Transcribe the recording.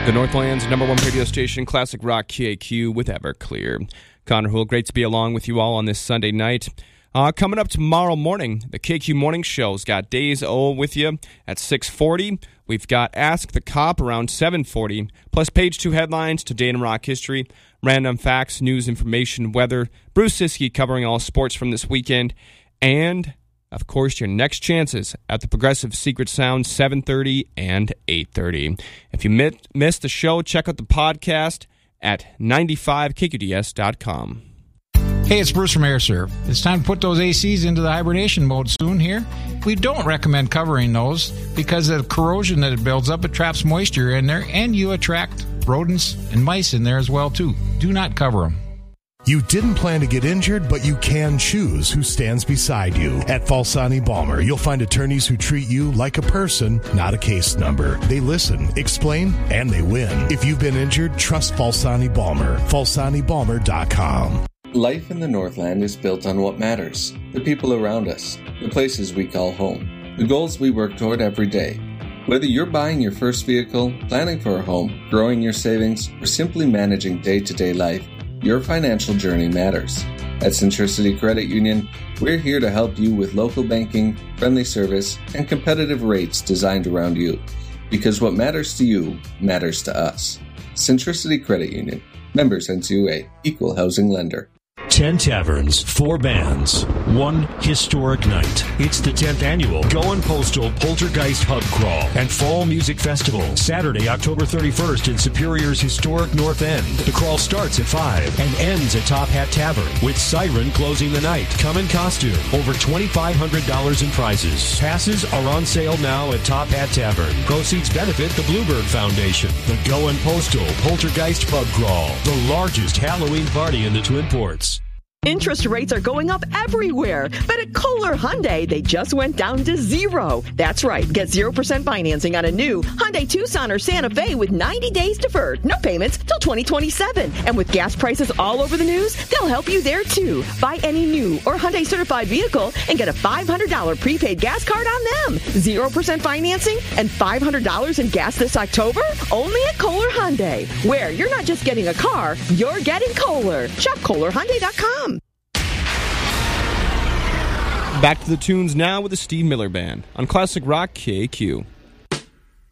The Northland's number one radio station, Classic Rock KQ with Everclear. Connor Hool, great to be along with you all on this Sunday night. Coming up tomorrow morning, the KQ Morning Show's got Days O with you at 6:40. We've got Ask the Cop around 7:40, plus Page 2 headlines, today in rock history, random facts, news, information, weather, Bruce Siskey covering all sports from this weekend, and, of course, your next chances at the Progressive Secret Sound, 7:30 and 8:30. If you missed the show, check out the podcast at 95kqds.com. Hey, it's Bruce from AirServe. It's time to put those ACs into the hibernation mode soon here. We don't recommend covering those because of the corrosion that it builds up. It traps moisture in there, and you attract rodents and mice in there as well, too. Do not cover them. You didn't plan to get injured, but you can choose who stands beside you. At Falsani Balmer, you'll find attorneys who treat you like a person, not a case number. They listen, explain, and they win. If you've been injured, trust Falsani Balmer. FalsaniBalmer.com. Life in the Northland is built on what matters, the people around us, the places we call home, the goals we work toward every day. Whether you're buying your first vehicle, planning for a home, growing your savings, or simply managing day-to-day life, your financial journey matters. At Centricity Credit Union, we're here to help you with local banking, friendly service, and competitive rates designed around you. Because what matters to you matters to us. Centricity Credit Union. Members NCUA. Equal housing lender. 10 taverns, 4 bands, 1 historic night. It's the 10th annual Goin' Postal Poltergeist Pub Crawl and Fall Music Festival, Saturday, October 31st in Superior's historic North End. The crawl starts at 5 and ends at Top Hat Tavern, with Siren closing the night. Come in costume. Over $2,500 in prizes. Passes are on sale now at Top Hat Tavern. Proceeds benefit the Bluebird Foundation. The Goin' Postal Poltergeist Pub Crawl, the largest Halloween party in the Twin Ports. Interest rates are going up everywhere, but at Kohler Hyundai, they just went down to 0. That's right. Get 0% financing on a new Hyundai Tucson or Santa Fe with 90 days deferred. No payments till 2027. And with gas prices all over the news, they'll help you there too. Buy any new or Hyundai certified vehicle and get a $500 prepaid gas card on them. 0% financing and $500 in gas this October? Only at Kohler Hyundai, where you're not just getting a car, you're getting Kohler. Shop KohlerHyundai.com. Back to the tunes now with the Steve Miller Band on Classic Rock KQ.